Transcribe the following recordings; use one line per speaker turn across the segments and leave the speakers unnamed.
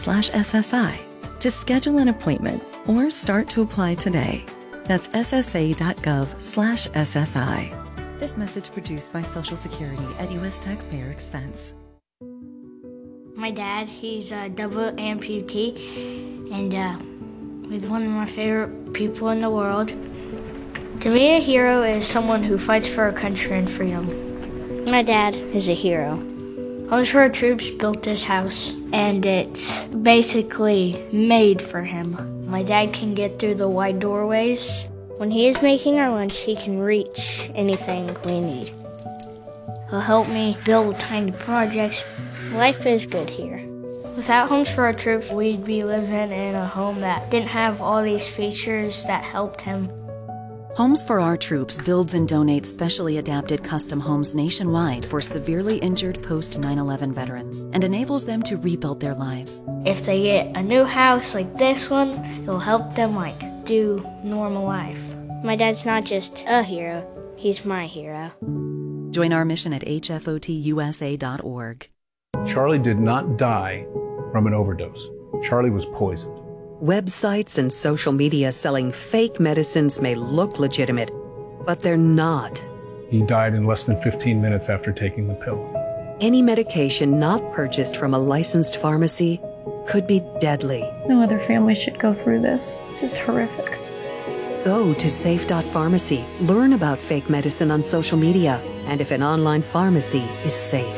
ssa.gov/SSI to schedule an appointment or start to apply today. That's ssa.gov/SSI. This message produced by Social Security at U.S. taxpayer expense.
My dad, he's a double amputee, and he's one of my favorite people in the world. To me, a hero is someone who fights for our country and freedom. My dad is a hero. Homes for Our Troops built this house, and it's basically made for him. My dad can get through the wide doorways. When he is making our lunch, he can reach anything we need. He'll help me build tiny projects. Life is good here. Without Homes for Our Troops, we'd be living in a home that didn't have all these features that helped him.
Homes for Our Troops builds and donates specially adapted custom homes nationwide for severely injured post-9/11 veterans and enables them to rebuild their lives.
If they get a new house like this one, it'll help them do normal life. My dad's not just a hero, he's my hero.
Join our mission at hfotusa.org.
Charlie did not die from an overdose. Charlie was poisoned.
Websites and social media selling fake medicines may look legitimate, but they're not.
He died in less than 15 minutes after taking the pill.
Any medication not purchased from a licensed pharmacy could be deadly.
No other family should go through this. It's just horrific.
Go to safe.pharmacy. Learn about fake medicine on social media and if an online pharmacy is safe.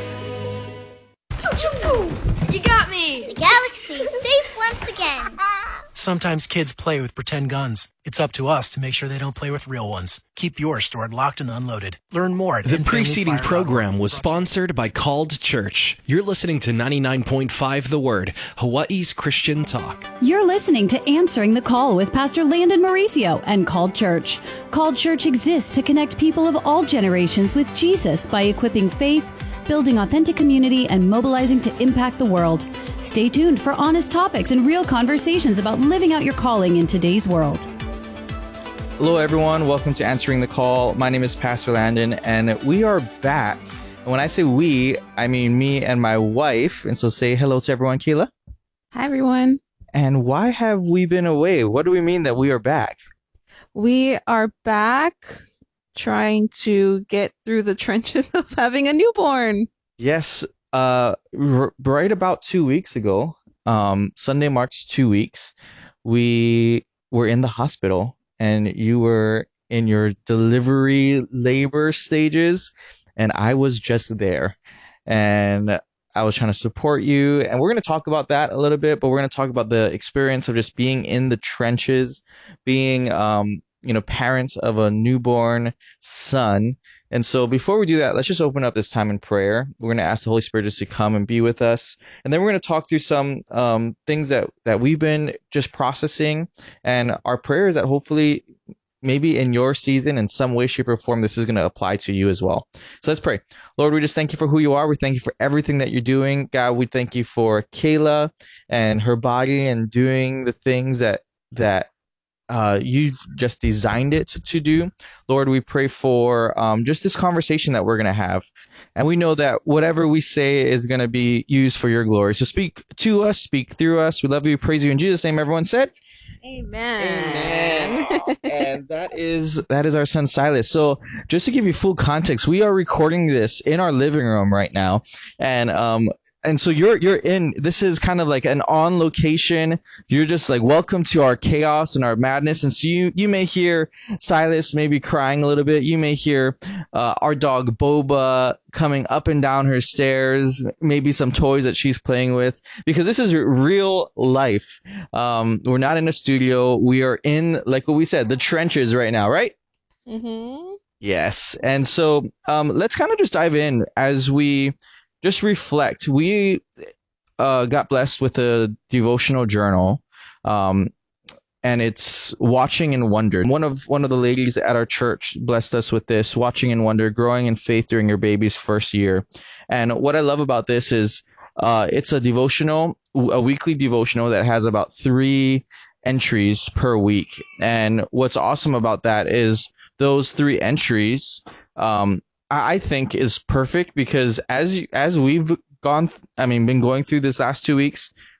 You got me!
The galaxy's safe once again.
Sometimes kids play with pretend guns. It's up to us to make sure they don't play with real ones. Keep yours stored locked and unloaded. Learn more at
The preceding program was sponsored by Called Church. You're listening to 99.5 The Word, Hawaii's Christian talk.
You're listening to Answering the Call with Pastor Landon Mauricio and Called Church. Called Church exists to connect people of all generations with Jesus by equipping faith, building authentic community, and mobilizing to impact the world. Stay tuned for honest topics and real conversations about living out your calling in today's world.
Hello, everyone. Welcome to Answering the Call. My name is Pastor Landon, and we are back. And when I say we, I mean me and my wife. And so say hello to everyone, Keila.
Hi, everyone.
And why have we been away? What do we mean that we are back?
We are back trying to get through the trenches of having a newborn.
Yes. Right about 2 weeks ago, Sunday marks 2 weeks, we were in the hospital and you were in your delivery labor stages and I was just there and I was trying to support you. And we're going to talk about that a little bit, but we're going to talk about the experience of just being in the trenches, being, parents of a newborn son. And so before we do that, let's just open up this time in prayer. We're going to ask the Holy Spirit just to come and be with us. And then we're going to talk through some things that we've been just processing. And our prayer is that hopefully maybe in your season, in some way, shape, or form, this is going to apply to you as well. So let's pray. Lord, we just thank you for who you are. We thank you for everything that you're doing. God, we thank you for Kayla and her body and doing the things that you've just designed it to do. Lord, we pray for just this conversation that we're going to have. And we know that whatever we say is going to be used for your glory. So speak to us, speak through us. We love you, praise you in Jesus' name. Everyone said,
Amen.
And that is our son Silas. So just to give you full context, we are recording this in our living room right now. And so you're in, this is kind of like an on location. You're just like, welcome to our chaos and our madness. And so you may hear Silas maybe crying a little bit. You may hear, our dog Boba coming up and down her stairs, maybe some toys that she's playing with, because this is real life. We're not in a studio. We are in, like what we said, the trenches right now, right?
Mm-hmm.
Yes. And so, let's kind of just dive in as we just reflect. We got blessed with a devotional journal, and it's Watching in Wonder. One of the ladies at our church blessed us with this, Watching in Wonder, Growing in Faith During Your Baby's First Year. And what I love about this is it's a devotional, a weekly devotional that has about 3 entries per week. And what's awesome about that is those 3 entries, I think is perfect because as we've been going through this last 2 weeks,